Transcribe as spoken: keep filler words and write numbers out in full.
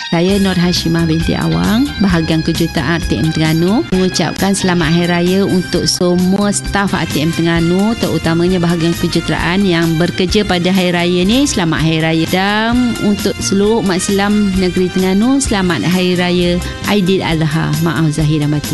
Saya Nur Hashimah binti Awang, bahagian kejuruteraan A T M Terengganu, mengucapkan selamat Hari Raya untuk semua staf A T M Terengganu, terutamanya bahagian kejuruteraan yang bekerja pada Hari Raya ni. Selamat Hari Raya. Dan untuk seluruh umat Islam negeri Terengganu, selamat Hari Raya Aidiladha. Maaf zahir dan batin.